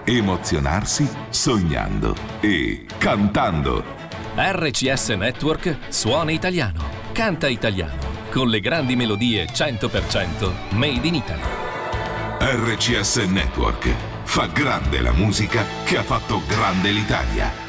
emozionarsi sognando e cantando. RCS Network suona italiano, canta italiano, con le grandi melodie 100% made in Italy. RCS Network fa grande la musica che ha fatto grande l'Italia.